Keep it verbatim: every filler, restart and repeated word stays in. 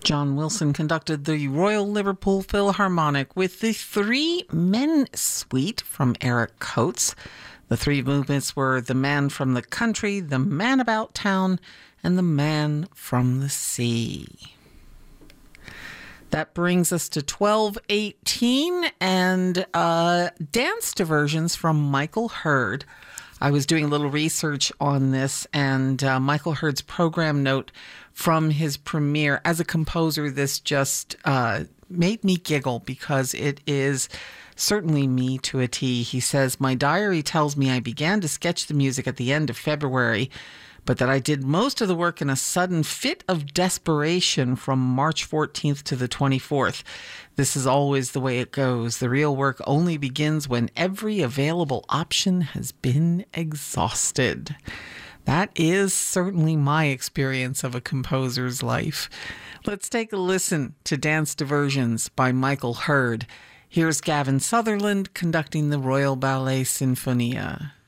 John Wilson conducted the Royal Liverpool Philharmonic with the Three Men Suite from Eric Coates. The three movements were The Man from the Country, The Man About Town, and The Man from the Sea. That brings us to twelve eighteen and uh, dance diversions from Michael Hurd. I was doing a little research on this, and uh, Michael Hurd's program note from his premiere. As a composer, this just uh, made me giggle because it is certainly me to a T. He says, "My diary tells me I began to sketch the music at the end of February, but that I did most of the work in a sudden fit of desperation from March fourteenth to the twenty-fourth. This is always the way it goes. The real work only begins when every available option has been exhausted." That is certainly my experience of a composer's life. Let's take a listen to Dance Diversions by Michael Hurd. Here's Gavin Sutherland conducting the Royal Ballet Sinfonia.